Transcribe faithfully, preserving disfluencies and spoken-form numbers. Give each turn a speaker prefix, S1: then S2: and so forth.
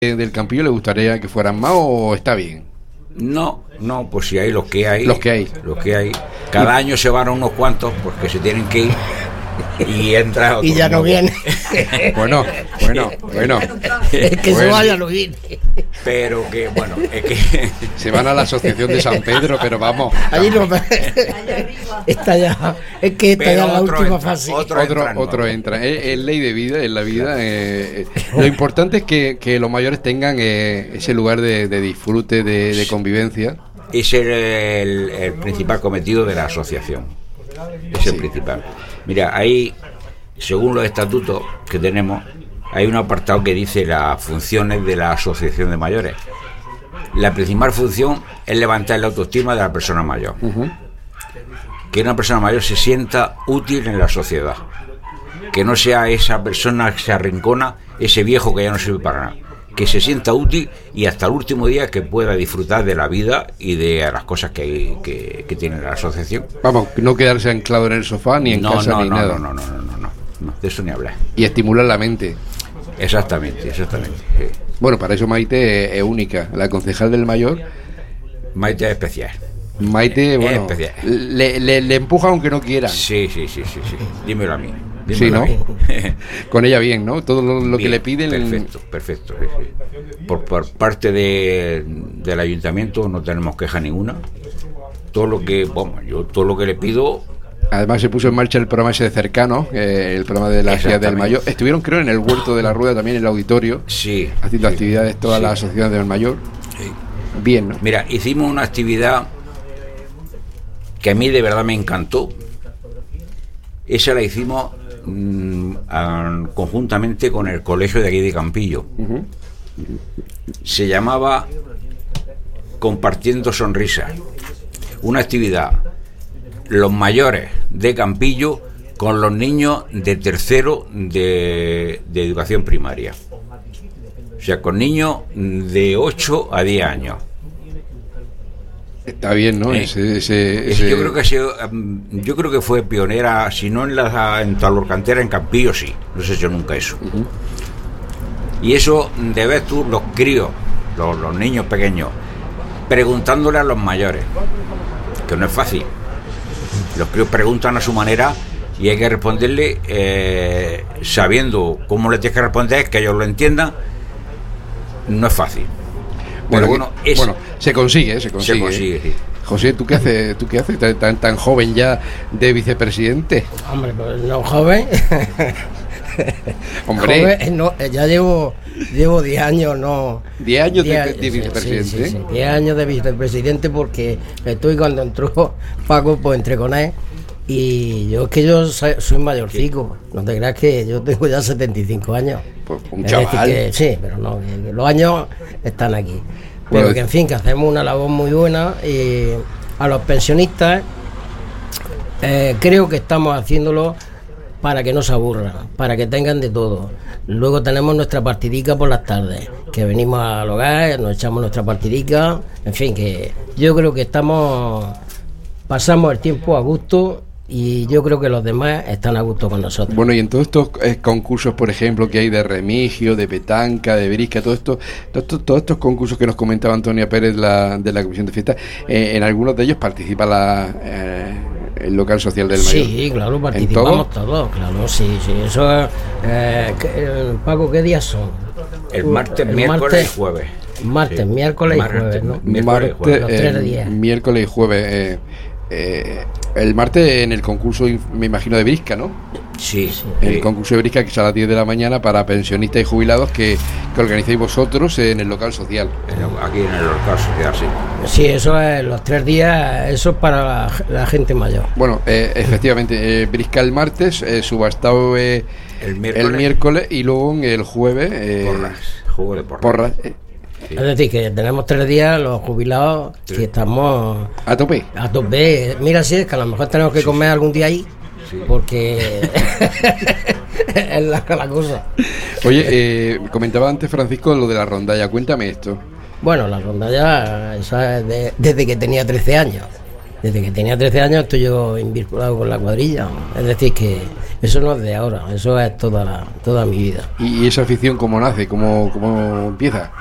S1: del Campillo le gustaría que fueran más o está bien?
S2: No, no, pues si hay los que hay.
S1: Los que hay.
S2: Los que hay. Cada año se van unos cuantos porque se tienen que ir y entra otro.
S3: Y ya no viene.
S1: Bueno, bueno, bueno.
S3: Es que
S1: bueno.
S3: se vaya, no viene.
S2: Pero que, bueno, es que...
S1: Se van a la Asociación de San Pedro, pero vamos.
S3: Allí no. Está ya. Es que está
S2: Pero
S3: ya la
S2: otro
S3: última
S2: entra,
S3: fase.
S2: otro
S1: Otro,
S2: entra,
S1: otro
S2: no.
S1: entra. Es, es ley de vida, en la vida. Eh, eh, lo importante es que, que los mayores tengan eh, ese lugar de, de disfrute, de, de convivencia.
S2: Es el, el, el principal cometido de la asociación. Es el
S1: Sí.
S2: principal. Mira, ahí, según los estatutos que tenemos, hay un apartado que dice las funciones de la asociación de mayores. La principal función es levantar la autoestima de la persona mayor.
S1: Uh-huh.
S2: Que una persona mayor se sienta útil en la sociedad. Que no sea esa persona que se arrincona, ese viejo que ya no sirve para nada. Que se sienta útil y hasta el último día que pueda disfrutar de la vida y de las cosas que, hay, que, que tiene la asociación.
S1: Vamos, no quedarse anclado en el sofá ni en
S2: no,
S1: casa
S2: no,
S1: ni
S2: no,
S1: nada.
S2: no, no, no, no, no, no, no, de eso ni hablar.
S1: Y estimular la mente.
S2: Exactamente, exactamente. Sí.
S1: Bueno, para eso Maite es, es única. La concejal del mayor,
S2: Maite es especial.
S1: Maite, bueno,
S2: especial.
S1: le, le, le empuja aunque no quiera.
S2: Sí, sí, sí, sí, sí. Dímelo a mí. Dímelo
S1: Sí,
S2: a
S1: ¿no?
S2: mí.
S1: Con ella bien, ¿no? Todo lo, lo que
S2: Bien,
S1: le piden.
S2: Perfecto, perfecto. Sí, sí. Por, por parte de, del ayuntamiento no tenemos queja ninguna. Todo lo que, bueno, yo todo lo que le pido.
S1: Además se puso en marcha el programa ese de Cercano, eh, el programa de la ciudad del
S2: Exactamente.
S1: mayor. Estuvieron, creo, en el Huerto de la Rueda, también en el auditorio,
S2: Sí.
S1: haciendo
S2: sí,
S1: actividades todas
S2: sí,
S1: las asociaciones del mayor.
S2: sí.
S1: Bien, ¿no?
S2: Mira, hicimos una actividad que a mí de verdad me encantó. Esa la hicimos mmm, a, conjuntamente con el colegio de aquí de Campillo.
S1: Uh-huh.
S2: Se llamaba Compartiendo Sonrisas. Una actividad, los mayores de Campillo con los niños de tercero de, de educación primaria. O sea, con niños de ocho a diez años.
S1: Está bien, ¿no?
S2: Eh,
S1: Ese, ese,
S2: Es-
S1: ese-
S2: Yo creo que ha sido, um, yo creo que fue pionera, si no en la en Talorcantera, en Campillo sí. No se ha hecho nunca eso.
S1: Uh-huh.
S2: Y eso de ver tú los críos, los, los niños pequeños, preguntándole a los mayores, que no es fácil. Los críos preguntan a su manera y hay que responderle eh, sabiendo cómo le tienes que responder, que ellos lo entiendan. No es fácil.
S1: Bueno,
S2: Pero bueno,
S1: que-
S2: es,
S1: bueno, se consigue, se consigue.
S2: se consigue, sí.
S1: José, ¿tú qué haces? ¿Tú qué haces tan, tan, tan joven ya de vicepresidente?
S3: Hombre, pues no, joven.
S1: Hombre,
S3: Joven, no, ya llevo llevo diez años, no.
S1: diez años de,
S3: diez
S1: de
S3: sí,
S1: vicepresidente.
S3: Sí, sí, sí, diez años de vicepresidente porque estoy cuando entró Paco, pues entré con él. Y yo es que yo soy, soy mayorcico, no te creas que yo tengo ya setenta y cinco años.
S1: Pues un
S3: Es decir
S1: chaval.
S3: que sí, pero no, que, que los años están aquí.
S1: Bueno,
S3: Pero que en fin, que hacemos una labor muy buena y a los pensionistas eh, creo que estamos haciéndolo para que no se aburran, para que tengan de todo. Luego tenemos nuestra partidica por las tardes, que venimos al hogar, nos echamos nuestra partidica, en fin, que yo creo que estamos, pasamos el tiempo a gusto y yo creo que los demás están a gusto con nosotros.
S1: Bueno, y en todos estos eh, concursos, por ejemplo, que hay de remigio, de petanca, de brisca, todo esto, todo esto- todos estos concursos que nos comentaba Antonia Pérez la, de la Comisión de Fiesta, eh, en algunos de ellos participa la, eh, el local social del mayor.
S3: Sí, claro,
S1: ¿En
S3: participamos
S1: todo?
S3: todos, claro, sí, sí. Eso, eh, que- eh, Paco, ¿qué días son?
S2: El martes,
S3: El
S2: miércoles
S3: martes-
S2: y jueves.
S3: Martes,
S2: Sí.
S3: miércoles y
S2: Martes,
S3: jueves, ¿no?
S2: miércoles y
S1: Martes,
S2: jueves.
S3: Los tres
S1: eh,
S3: días.
S1: miércoles y jueves. eh, eh, el martes en el concurso, inf- me imagino, de brisca, ¿no?
S2: Sí,
S1: El
S2: sí.
S1: concurso de brisca que es a las diez de la mañana para pensionistas y jubilados que, que organizáis vosotros en el local social.
S2: En- Aquí en el local social, sí.
S3: Sí, eso es los tres días, eso es para la, la gente mayor.
S1: Bueno, eh, efectivamente, eh, brisca el martes, eh, subastado eh,
S2: El miércoles,
S1: el miércoles y luego en el jueves eh,
S2: porras, juego de porras.
S1: porras, eh,
S2: Sí.
S3: Es decir, que tenemos tres días los jubilados
S2: Sí.
S3: que estamos
S1: a tope.
S3: a tope. Mira, si es que a lo mejor tenemos que comer algún día ahí,
S2: Sí.
S3: porque es la, la cosa.
S1: Oye, eh, comentaba antes Francisco lo de la rondalla, cuéntame esto.
S3: Bueno, la rondalla, esa es de- desde que tenía trece años. desde que tenía trece años estoy yo vinculado con la cuadrilla. Es decir, que eso no es de ahora, eso es toda la, toda mi vida.
S1: ¿Y esa afición cómo nace? ¿Cómo, cómo empieza?